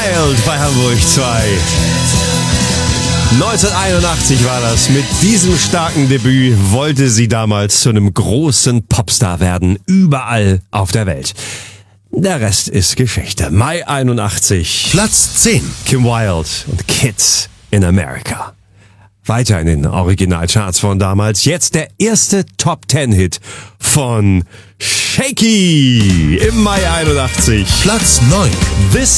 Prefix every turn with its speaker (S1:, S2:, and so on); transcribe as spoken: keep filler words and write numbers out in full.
S1: Wild bei Hamburg zwei. neunzehnhunderteinundachtzig war das. Mit diesem starken Debüt wollte sie damals zu einem großen Popstar werden, überall auf der Welt. Der Rest ist Geschichte. Mai einundachtzig.
S2: Platz zehn.
S1: Kim Wilde und Kids in America. Weiter in den Originalcharts von damals. Jetzt der erste Top-Ten-Hit von Shaky im Mai einundachtzig.
S2: Platz neun.
S1: This